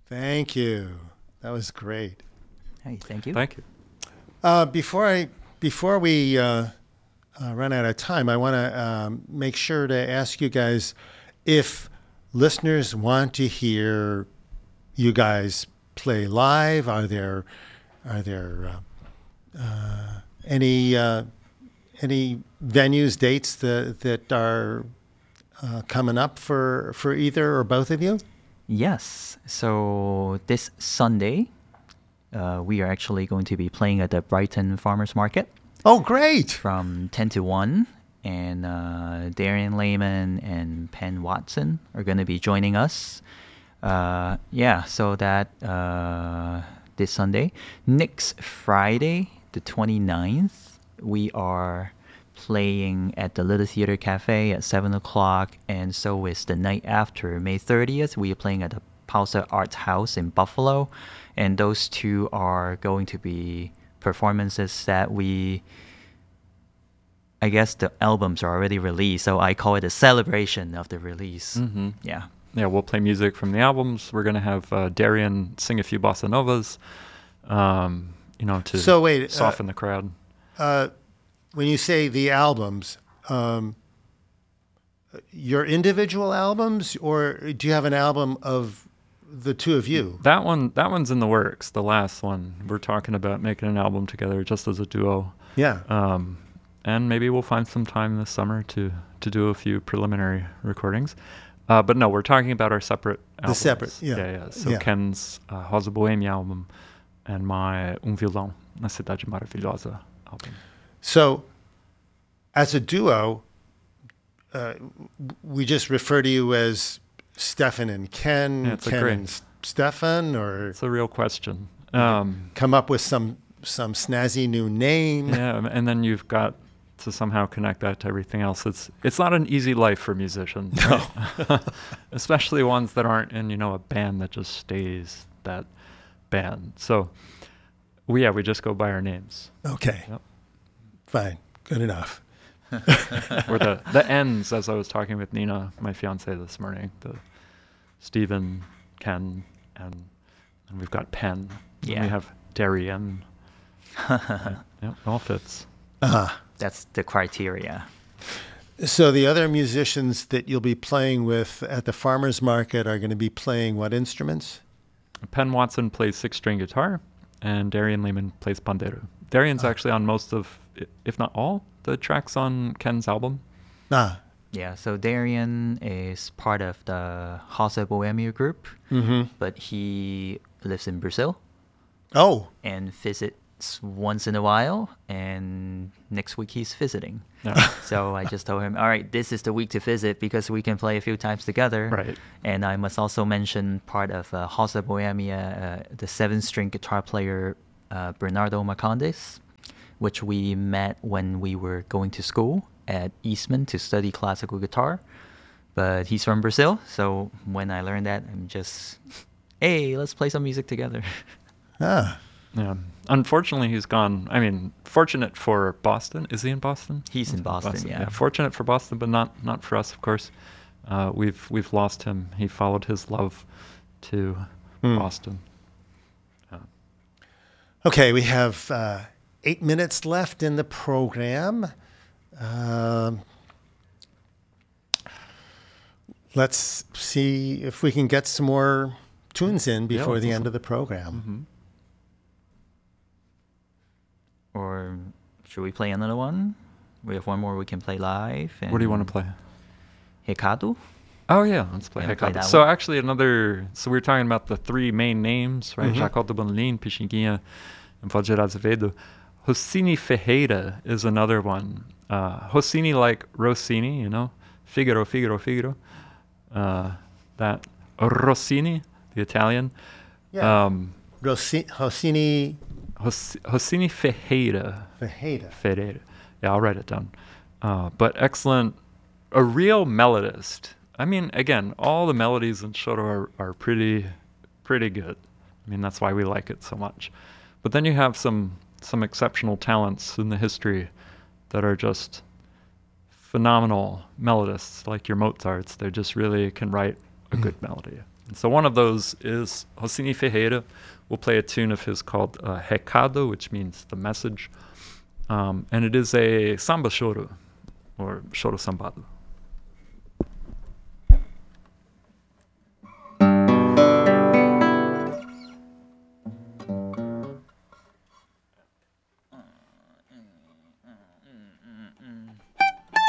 Thank you. That was great. Hey, thank you. Thank you. Before we run out of time, I want to make sure to ask you guys if listeners want to hear you guys play live. Are there any venues, dates that are coming up for either or both of you? Yes. So this Sunday, we are actually going to be playing at the Brighton Farmers Market Oh, great! from 10 to 1. And Darian Lehman and Penn Watson are going to be joining us. So that this Sunday. Next Friday, the 29th, we are playing at the Little Theater Cafe at 7 o'clock. And so is the night after, May 30th. We are playing at the Pausa Arts House in Buffalo. And those two are going to be performances that I guess the albums are already released, so I call it a celebration of the release. Mm-hmm. Yeah. Yeah, we'll play music from the albums. We're going to have Darian sing a few bossa novas, to soften the crowd. When you say the albums, your individual albums, or do you have an album of the two of you? That one's in the works, the last one. We're talking about making an album together just as a duo. Yeah. And maybe we'll find some time this summer to do a few preliminary recordings. But no, we're talking about our separate albums. The separate, yeah. Yeah. So Yeah. Ken's Rosa Boêmia album and my Violão na Cidade Maravilhosa album. So, as a duo, we just refer to you as Stefan and Ken, Yeah, it's Ken great. and Stefan, or It's a real question. come up with some snazzy new name. Yeah, and then you've got to somehow connect that to everything else. It's not an easy life for musicians, No. right? Especially ones that aren't in a band that just stays that band. So we just go by our names. Okay. Yep. Fine. Good enough. Or the ends, as I was talking with Nina, my fiance, this morning. The Stephen, Ken, and we've got Penn. Yeah. And we have Darian. Yep, all fits. That's the criteria. So the other musicians that you'll be playing with at the farmers market are going to be playing what instruments? Penn Watson plays 6-string guitar, and Darian Lehman plays pandeiro. Darian's actually on most of, if not all, the tracks on Ken's album. Yeah, so Darian is part of the Rosa Boêmia group, but he lives in Brazil Oh, and visits once in a while, and next week he's visiting. Yeah. So I just told him, all right, this is the week to visit because we can play a few times together. Right. And I must also mention part of Rosa Boêmia, the 7-string guitar player Bernardo Marcondes, which we met when we were going to school at Eastman to study classical guitar. But he's from Brazil, so when I learned that, I'm just, hey, let's play some music together. Yeah. Unfortunately, he's gone. I mean, fortunate for Boston. Is he in Boston? He's in Boston, yeah. Fortunate for Boston, but not for us, of course. We've lost him. He followed his love to Boston. okay. We have 8 minutes left in the program. Let's see if we can get some more tunes in before the end of the program. Mm-hmm. Or should we play another one? We have one more we can play live. What do you want to play? Recado? Oh, yeah, let's play Yeah, play Recado. that So one. actually so we were talking about the three main names, right? Jacó do Bonlin, Pixinguinha, and Valdir Azevedo. Rossini Ferreira is another one. Rossini like Rossini, Figaro, Figaro, Figaro. That Rossini, the Italian. Yeah. Rossini Rossini Ferreira. Ferreira. Yeah, I'll write it down. But excellent, a real melodist. I mean, again, all the melodies in Choro are pretty good. I mean, that's why we like it so much. But then you have some exceptional talents in the history that are just phenomenal melodists, like your Mozarts. They just really can write a good melody. So one of those is Rossini Ferreira will play a tune of his called Recado, which means the message. And it is a samba choro, or choro sambado.